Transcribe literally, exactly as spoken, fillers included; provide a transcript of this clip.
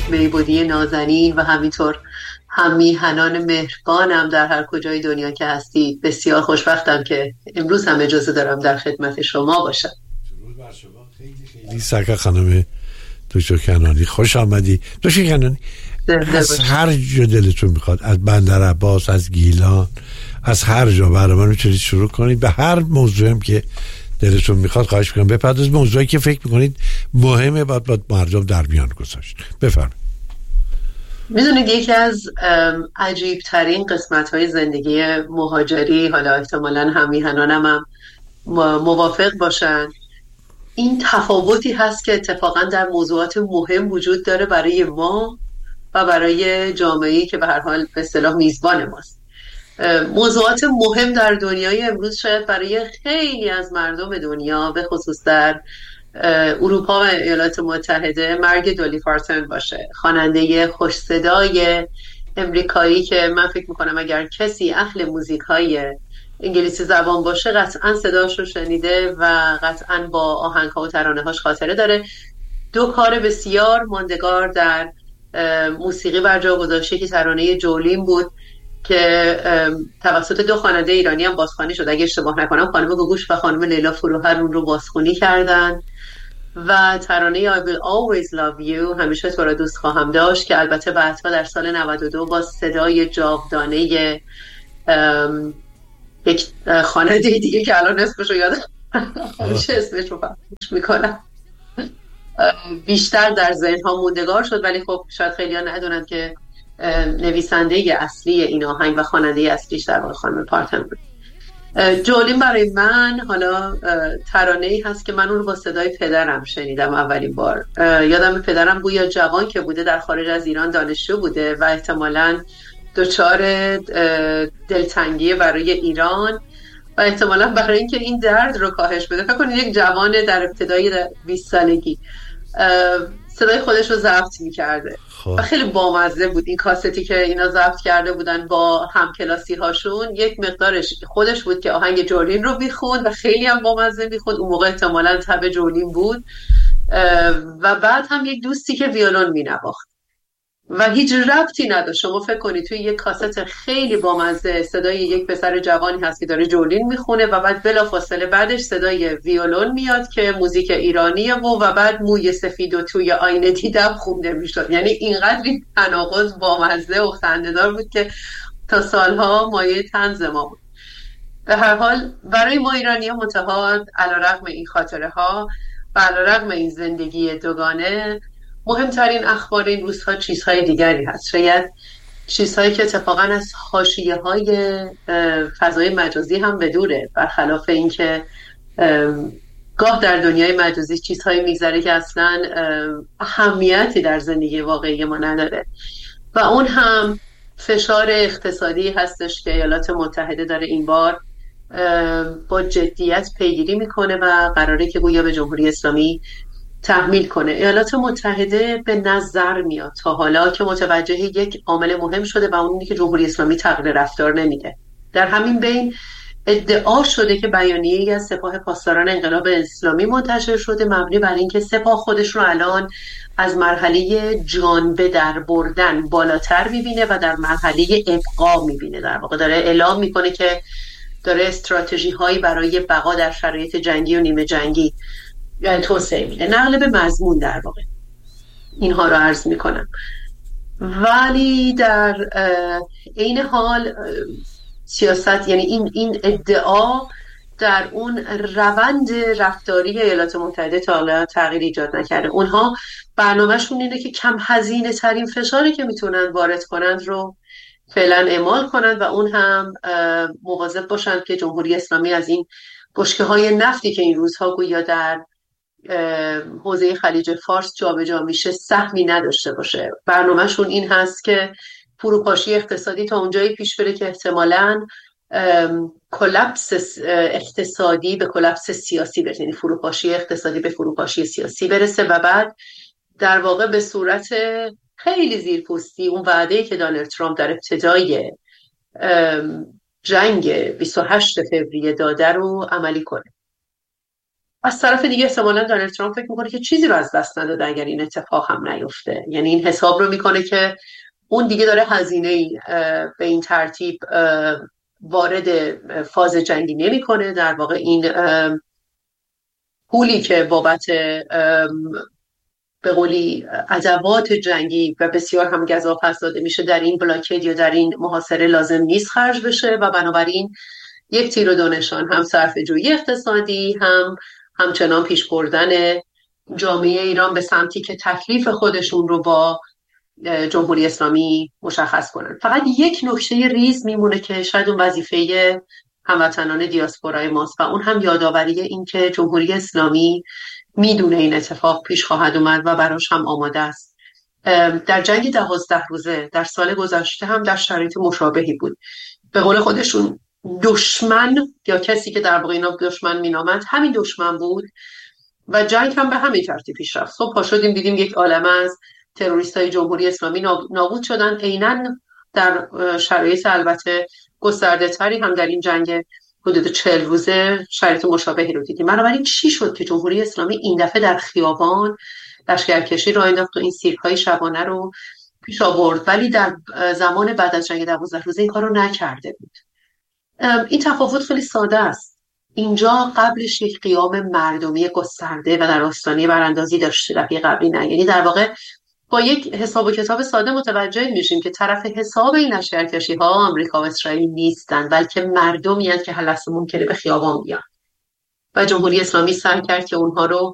میبودی نازنین و همینطور هم میهنان مهربانم در هر کجای دنیا که هستی. بسیار خوشبختم که امروز هم اجازه دارم در خدمت شما باشم. درود بر شما. خیلی خیلی سکه خانم دکتر کنانی، خوش آمدی. دکتر کنانی، از هر جا دلتون میخواد، از بندر عباس، از گیلان، از هر جا برنامه میتونید شروع کنید. به هر موضوعی هم که دلتون میخواد خواهش میکنم بپردازید، موضوعی که فکر میکنید مهمه باید با مردم در میان گذاشت. بفرمایید. میدونید یکی از عجیب ترین قسمت های زندگی مهاجری، حالا احتمالاً هم میهنانم هم موافق باشن، این تفاوتی هست که اتفاقاً در موضوعات مهم وجود داره برای ما و برای جامعه‌ای که به هر حال به اصطلاح میزبان ماست. موضوعات مهم در دنیای امروز شاید برای خیلی از مردم دنیا، به خصوص در اروپا و ایالات متحده، مرگ دالی پارتون باشه، خواننده خوش صدای امریکایی که من فکر میکنم اگر کسی اهل موزیکای انگلیسی زبان باشه قطعا صداش رو شنیده و قطعا با آهنگ‌ها و ترانه‌هاش خاطره داره. دو کار بسیار ماندگار در موسیقی بر جا گذاشته که ترانه جولین بود که توسط دو خواننده ایرانی هم بازخوانی شد، اگه اشتباه نکنم خانم گوگوش و خانم لیلا فروهر اون رو بازخوانی کردن، و ترانه I will always love you، همیشه تو را دوست خواهم داشت، که البته بعدها در سال نود و دو با صدای جاودانه یک خواننده دیگه که الان اسمش رو یادم همیشه اسمش رو فراموش میکنم بیشتر در ذهن‌ها موندگار شد. ولی خب شاید خیلی‌ها ندونن که نویسنده اصلی این آهنگ و خواننده اصلیش در واقع خانم پارتون بود. جولین برای من حالا ترانه‌ای هست که من اون رو با صدای پدرم شنیدم اولین بار. یادم پدرم گویا جوان که بوده در خارج از ایران دانشجو بوده و احتمالاً دچار دلتنگی برای ایران و احتمالاً برای اینکه این درد رو کاهش بده، فکر کنید یک جوان در ابتدای بیست سالگی صدای خودش رو ضبط می‌کرده و خیلی بامزه بود. این کاستی که اینا ضبط کرده بودن با همکلاسی هاشون، یک مقدارش خودش بود که آهنگ جولین رو میخوند و خیلی هم بامزه میخوند. اون موقع احتمالاً تب جولین بود و بعد هم یک دوستی که ویولون مینواخت و هیچ ربطی نداشت. شما فکر کنید توی یک کاست خیلی بامزه صدای یک پسر جوانی هست که داره جولین میخونه و بعد بلافاصله بعدش صدای ویولون میاد که موزیک ایرانیه و و بعد موی سفید و توی آینه دیدم خونده میشد. یعنی اینقدر تناقض بامزه و خنده‌دار بود که تا سالها مایه طنز ما بود. به هر حال برای ما ایرانی‌ها متعهد علیرغم این خاطره ها و علیرغم این زندگی دوگانه، مهمترین اخبار این روزها چیزهای دیگری هست، شاید چیزهایی که اتفاقا از حاشیه‌های فضای مجازی هم بدوره، برخلاف اینکه گاه در دنیای مجازی چیزهایی میگذره که اصلا اهمیتی در زندگی واقعی ما نداره و اون هم فشار اقتصادی هستش که ایالات متحده داره این بار با جدیت پیگیری میکنه و قراره که گویا به جمهوری اسلامی تحمیل کنه. ایالات متحده به نظر میاد تا حالا که متوجه یک عامل مهم شده و اون اینه که جمهوری اسلامی تغییر رفتار نمیده. در همین بین ادعا شده که بیانیه‌ای از سپاه پاسداران انقلاب اسلامی منتشر شده مبنی بر اینکه سپاه خودش رو الان از مرحله جان به در بردن بالاتر میبینه و در مرحله ابقا میبینه. در واقع داره اعلام میکنه که داره استراتژی هایی برای بقا در شرایط جنگی و نیمه جنگی یعنی توسعه میده. نقل به مضمون در واقع اینها رو عرض میکنم. ولی در این حال سیاست، یعنی این این ادعا در اون روند رفتاری ایالات متحده تا حالا تغییر ایجاد نکرده. اونها برنامهشون اینه که کم هزینه ترین فشاری که میتونن وارد کنند رو فعلا اعمال کنند و اون هم مواظب باشند که جمهوری اسلامی از این بشکه های نفتی که این روزها گویا در حوزه خلیج فارس جابجا میشه سهمی نداشته باشه. برنامهشون این هست که فروپاشی اقتصادی تا اونجایی پیش بره که احتمالاً کلاپس اقتصادی به کلاپس سیاسی برسه، یعنی فروپاشی اقتصادی به فروپاشی سیاسی برسه و بعد در واقع به صورت خیلی زیرپوستی اون وعده‌ای که دونالد ترامپ در ابتدای جنگ بیست و هشت فوریه داده رو عملی کنه. از طرف دیگه احتمالاً دونالد ترامپ فکر میکنه که چیزی رو از دست نداده اگر این اتفاق هم نیفته. یعنی این حساب رو میکنه که اون دیگه داره هزینه به این ترتیب وارد فاز جنگی نمیکنه. در واقع این پولی که بابت به قولی ادوات جنگی و بسیار هم گزاف پس داده میشه در این بلاکید یا در این محاصره لازم نیست خرج بشه و بنابراین یک تیر و دو نشان، هم صرفه‌جویی اقتصادی، هم همچنان پیش بردن جامعه ایران به سمتی که تکلیف خودشون رو با جمهوری اسلامی مشخص کنن. فقط یک نکته ریز میمونه که شاید اون وظیفه هموطنان دیاسپورای ماست و اون هم یادآوری این که جمهوری اسلامی میدونه این اتفاق پیش خواهد اومد و براش هم آماده است. در جنگ دوازده روزه در سال گذشته هم در شرایط مشابهی بود. به قول خودشون دشمن یا کسی که در واقع اینا دشمن مینامد همین دشمن بود و جنگ هم به همین ترتیب پیش رفت. صبح پا شدیم دیدیم یک عالمه از تروریستای جمهوری اسلامی نابود شدن. عیناً در شرایط البته گسترده تری هم در این جنگ حدود چهل روزه شرایط مشابهی رو دیدیم. بنابراین چی شد که جمهوری اسلامی این دفعه در خیابان لشکرکشی راه انداخت و این سیرک‌های شبانه رو پیش آورد، ولی در زمان بعد از جنگ دوازده روزه این کار رو نکرده بود؟ این تفاوت خیلی ساده است. اینجا قبلش یک قیام مردمی گسترده و در آستانه براندازی داشته، دفعه قبلی نه. یعنی در واقع با یک حساب و کتاب ساده متوجه میشیم که طرف حساب این لشکرکشی ها آمریکا و اسرائیل نیستن، بلکه مردمی هستند که هر لحظه ممکنه به خیابان بیان و جمهوری اسلامی سعی کرد که اونها رو